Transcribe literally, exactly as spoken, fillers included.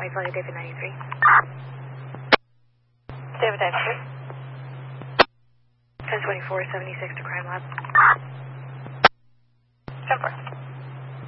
White Flight David ninety-three. David ninety-three. ten twenty-four seventy-six to Crime Lab. ten four.